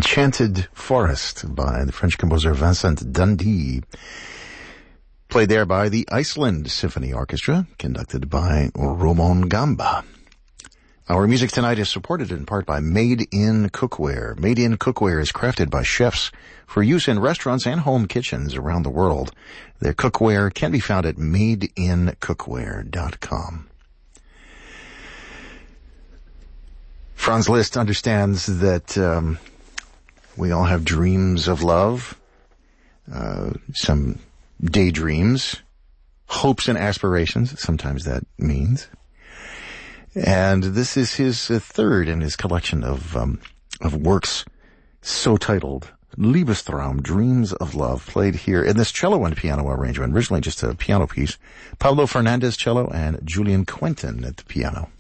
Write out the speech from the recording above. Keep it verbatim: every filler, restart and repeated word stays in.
Enchanted Forest by the French composer Vincent Dundee. Played there by the Iceland Symphony Orchestra, conducted by Roman Gamba. Our music tonight is supported in part by Made in Cookware. Made in Cookware is crafted by chefs for use in restaurants and home kitchens around the world. Their cookware can be found at made in cookware dot com. Franz Liszt understands that um, we all have dreams of love, uh, some daydreams, hopes and aspirations, sometimes that means. And this is his uh, third in his collection of um, of works, so titled Liebestraum, Dreams of Love, played here in this cello and piano arrangement, originally just a piano piece. Pablo Fernandez cello and Julian Quentin at the piano.